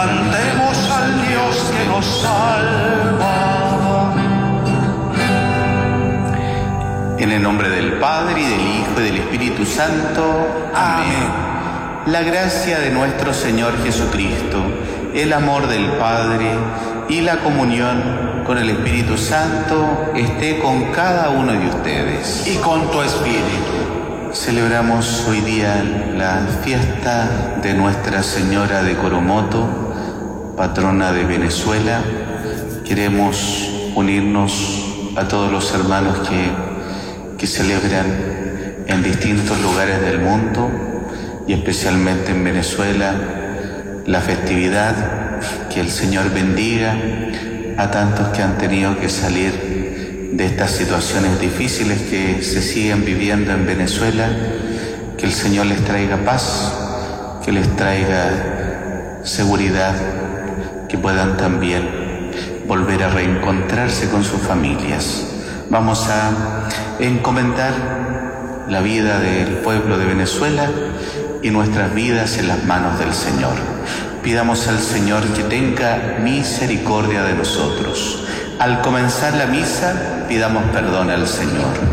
Cantemos al Dios que nos salva. En el nombre del Padre, y del Hijo, y del Espíritu Santo. Amén. La gracia de nuestro Señor Jesucristo, el amor del Padre y la comunión con el Espíritu Santo esté con cada uno de ustedes. Y con tu espíritu. Celebramos hoy día la fiesta de Nuestra Señora de Coromoto, patrona de Venezuela. Queremos unirnos a todos los hermanos que celebran en distintos lugares del mundo y especialmente en Venezuela la festividad. Que el Señor bendiga a tantos que han tenido que salir de estas situaciones difíciles que se siguen viviendo en Venezuela. Que el Señor les traiga paz, que les traiga seguridad, que puedan también volver a reencontrarse con sus familias. Vamos a encomendar la vida del pueblo de Venezuela y nuestras vidas en las manos del Señor. Pidamos al Señor que tenga misericordia de nosotros. Al comenzar la misa, pidamos perdón al Señor.